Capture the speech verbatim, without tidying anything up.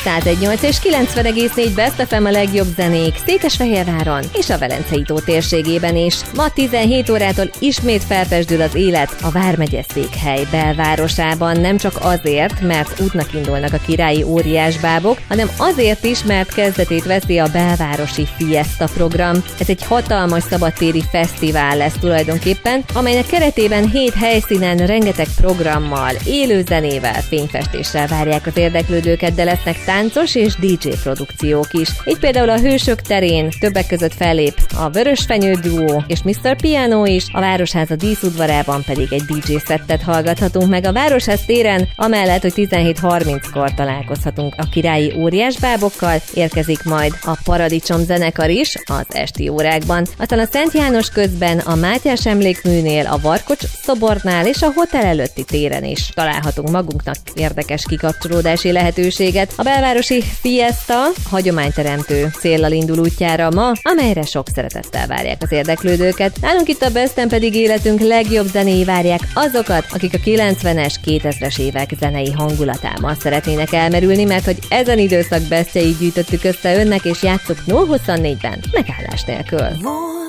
száz egy nyolc és kilencven egész négy Best ef em a legjobb zenék Székesfehérváron és a Velencei tó térségében is. Ma tizenhét órától ismét felpesdül az élet a Vármegye székhely belvárosában, nem csak azért, mert útnak indulnak a királyi óriásbábok, hanem azért is, mert kezdetét veszi a belvárosi Fiesta program. Ez egy hatalmas szabadtéri fesztivál lesz tulajdonképpen, amelynek keretében hét helyszínen rengeteg programmal, élő zenével, fényfestéssel várják az érdeklődőket, de lesznek táncos és dé dzsé produkciók is. Így például a Hősök terén többek között fellép a Vörösfenyő duó és miszter Piano is, a Városháza díszudvarában pedig egy dé dzsé szettet hallgathatunk meg a Városház téren, amellett, hogy tizenhét harminckor találkozhatunk a királyi óriásbábokkal, érkezik majd a Paradicsom zenekar is az esti órákban. Aztán a Szent János közben a Mátyás emlékműnél, a Varkocs szobornál és a hotel előtti téren is találhatunk magunknak érdekes kikapcsolódási lehetőséget. A belvárosi Fiesta hagyományteremtő céllal indul útjára ma, amelyre sok szeretettel várják az érdeklődőket. Nálunk itt a Besten pedig életünk legjobb zenéi várják azokat, akik a kilencvenes, kétezres évek zenei hangulatában szeretnének elmerülni, mert hogy ezen időszak bestjeit gyűjtöttük össze önnek és játsszuk nulla huszonnégyben megállás nélkül.